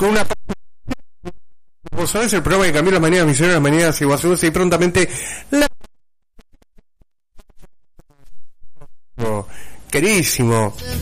con una... Vos sabés, el programa que cambió las mañanas misioneras, las mañanas iguazuenses y prontamente la... Queridísimo